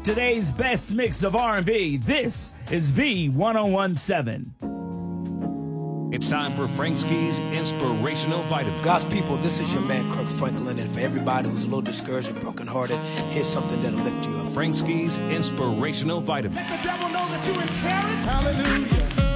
Today's best mix of R&B. This is V1017. It's time for Frank Ski's Inspirational Vitamin. God's people, this is your man, Kirk Franklin, and for everybody who's a little discouraged and brokenhearted, here's something that'll lift you up. Frank Ski's Inspirational Vitamin. Let the devil know that you're encouraged.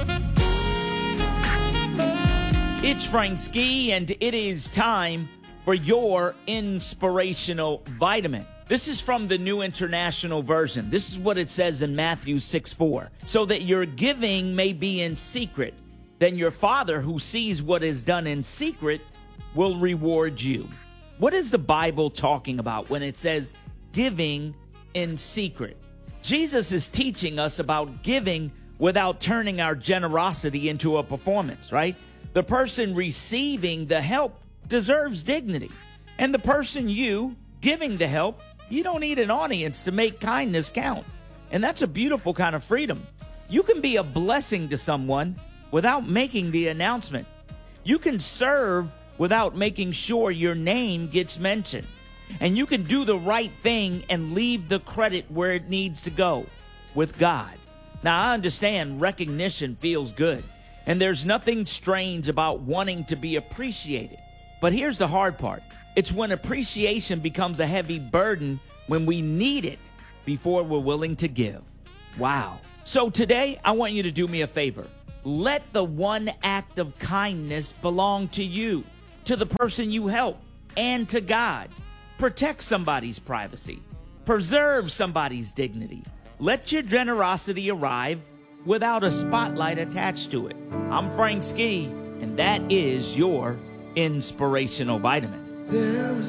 Hallelujah. It's Frank Ski, and it is time for your Inspirational Vitamin. This is from the New International Version. This is what it says in Matthew 6:4. So that your giving may be in secret, then your Father who sees what is done in secret will reward you. What is the Bible talking about when it says giving in secret? Jesus is teaching us about giving without turning our generosity into a performance, right? The person receiving the help deserves dignity. And the person giving the help, you don't need an audience to make kindness count. And that's a beautiful kind of freedom. You can be a blessing to someone without making the announcement. You can serve without making sure your name gets mentioned. And you can do the right thing and leave the credit where it needs to go, with God. Now, I understand recognition feels good, and there's nothing strange about wanting to be appreciated. But here's the hard part. It's when appreciation becomes a heavy burden when we need it before we're willing to give. Wow. So today, I want you to do me a favor. Let the one act of kindness belong to you, to the person you help, and to God. Protect somebody's privacy. Preserve somebody's dignity. Let your generosity arrive without a spotlight attached to it. I'm Frank Ski, and that is your Inspirational Vitamin. There was